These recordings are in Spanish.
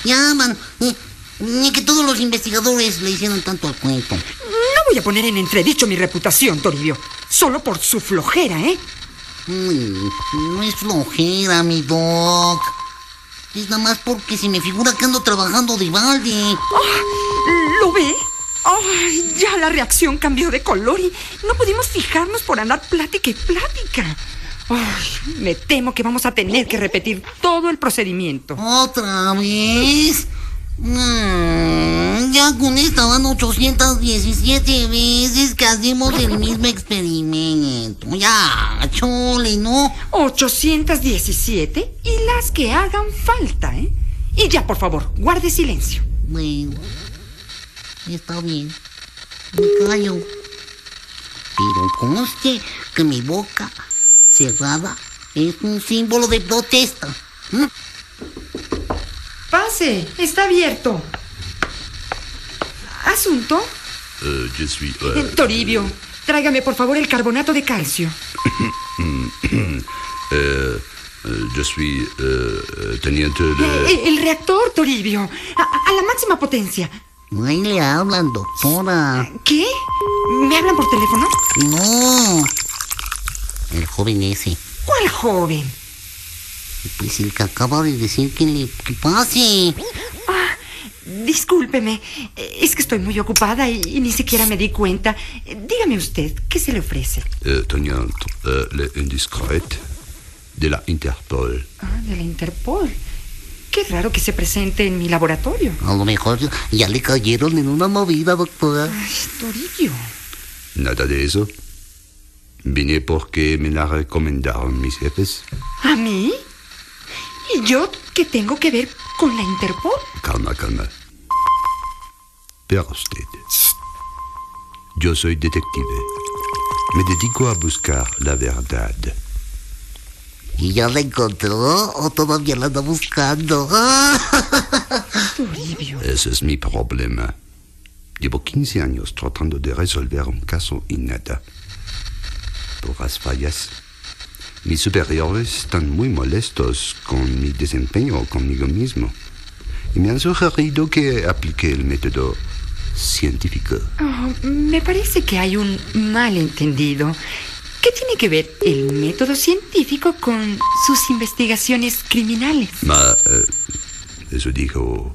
Ya, man. Ni que todos los investigadores le hicieron tanto al cuento. No voy a poner en entredicho mi reputación, Toribio. Solo por su flojera, ¿eh? No es flojera, mi Doc. Es nada más porque se me figura que ando trabajando de balde. ¿Lo ve? Ay, ya la reacción cambió de color y no pudimos fijarnos por andar plática y plática. Ay, me temo que vamos a tener que repetir todo el procedimiento. ¿Otra vez? Ya con esta van 817 veces que hacemos el mismo experimento. Ya, chole, ¿no? 817 y las que hagan falta, ¿eh? Y ya, por favor, guarde silencio. Bueno, está bien. Me callo. Pero conste que mi boca cerrada es un símbolo de protesta. Pase, está abierto. ¿Asunto? Je suis... Toribio, tráigame por favor el carbonato de calcio. Je suis teniente de... El reactor, Toribio. A la máxima potencia. Ahí le hablan, doctora. ¿Qué? ¿Me hablan por teléfono? No. El joven ese. ¿Cuál joven? Pues el que acaba de decir que pase. Discúlpeme, es que estoy muy ocupada y ni siquiera me di cuenta. Dígame usted, ¿qué se le ofrece? Teniente, le indiscret de la Interpol. De la Interpol. Qué raro que se presente en mi laboratorio. A lo mejor ya le cayeron en una movida, doctora. Ay, Toribio. Nada de eso. Vine porque me la recomendaron mis jefes. ¿A mí? ¿Y yo qué tengo que ver con la Interpol? Calma, calma. Pero usted. Yo soy detective. Me dedico a buscar la verdad. ¿Y ya la encontró o todavía la anda buscando? Toribio. Ese es mi problema. Llevo 15 años tratando de resolver un caso y nada. Puras fallas. Mis superiores están muy molestos con mi desempeño conmigo mismo. Y me han sugerido que aplique el método científico. Me parece que hay un malentendido. ¿Qué tiene que ver el método científico con sus investigaciones criminales? Eso dijo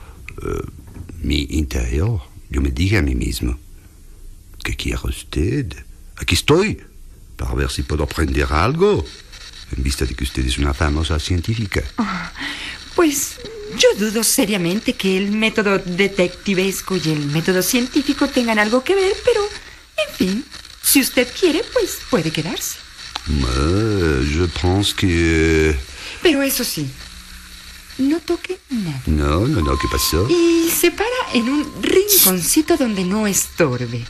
mi interior. Yo me dije a mí mismo, ¿qué quiere usted? Aquí estoy, para ver si puedo aprender algo, en vista de que usted es una famosa científica. Pues yo dudo seriamente que el método detectivesco y el método científico tengan algo que ver, pero, en fin, si usted quiere, pues puede quedarse. Je pense que... Pero eso sí, no toque nada. No, ¿qué pasó? Y se para en un rinconcito donde no estorbe.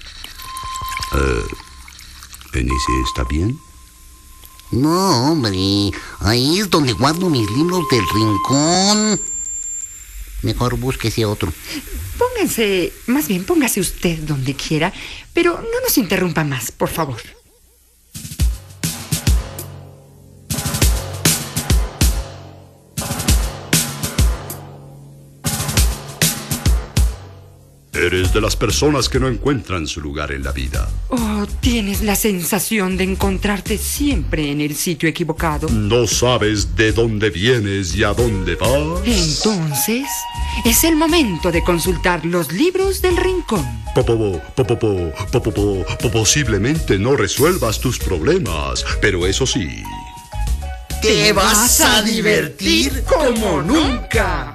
¿En ese está bien? No, hombre. Ahí es donde guardo mis libros del rincón. Mejor búsquese otro. Póngase usted donde quiera, pero no nos interrumpa más, por favor. Eres de las personas que no encuentran su lugar en la vida. Tienes la sensación de encontrarte siempre en el sitio equivocado. No sabes de dónde vienes y a dónde vas. Entonces, es el momento de consultar los libros del rincón. Posiblemente no resuelvas tus problemas, pero eso sí, ¡Te vas a divertir como nunca!